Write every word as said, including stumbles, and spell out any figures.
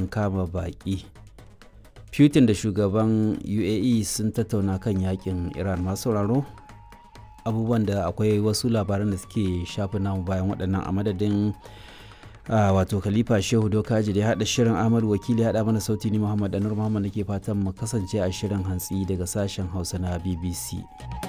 wajen kama baƙi. Putin da shugaban U A E sun tattauna kan yakin Iran. Masu sauraro, abubuwan da akwai wasu labaran da suke shafin namu bayan waɗannan a madadin Uh, wato Khalifa Shehu Dokaji da ya haɗa shirin, Ahmadu Wakili ya haɗa mana sauti, ni Muhammad Anur Muhammad nake fatan mu kasance a shirin hantsi daga sashen Hausa na B B C.